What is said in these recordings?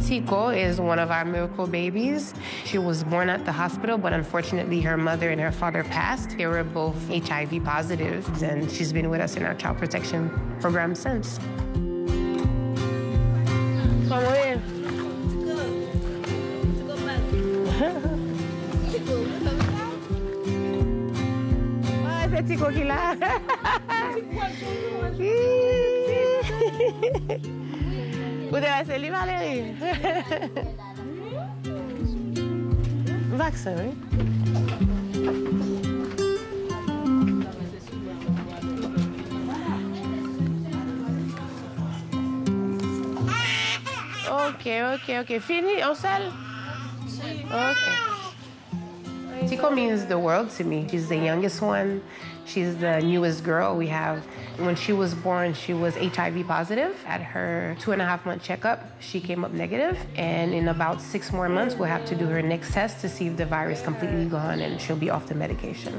Tico is one of our miracle babies. She was born at the hospital, but unfortunately her mother and her father passed. They were both HIV positive, and she's been with us in our child protection program since. Come here. Ah, c'est Tico qui l'a. Vous devez se livrer, Valérie. Vaccin, oui. OK. Fini, on sell? OK. Tico means the world to me. She's the youngest one. She's the newest girl we have. When she was born, she was HIV positive. At her 2.5-month checkup, she came up negative. And in about 6 more months, we'll have to do her next test to see if the virus is completely gone and she'll be off the medication.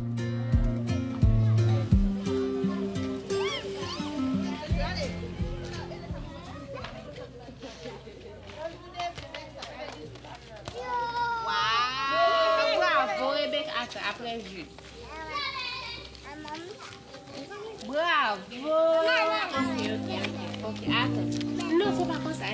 Bravo! OK. Attends. Non, c'est pas comme ça.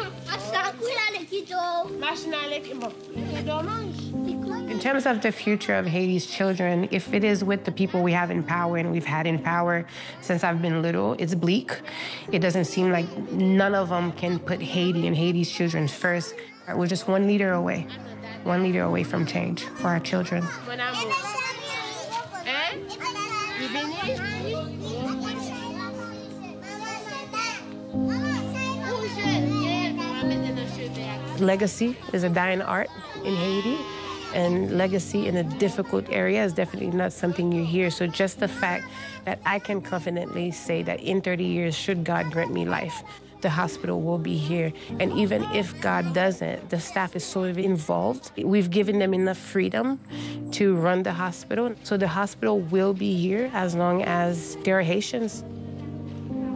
In terms of the future of Haiti's children, if it is with the people we have in power and we've had in power since I've been little, it's bleak. It doesn't seem like none of them can put Haiti and Haiti's children first. We're just one leader away from change for our children. Legacy is a dying art in Haiti, and legacy in a difficult area is definitely not something you hear. So just the fact that I can confidently say that in 30 years, should God grant me life, the hospital will be here. And even if God doesn't, the staff is sort of involved. We've given them enough freedom to run the hospital. So the hospital will be here as long as there are Haitians.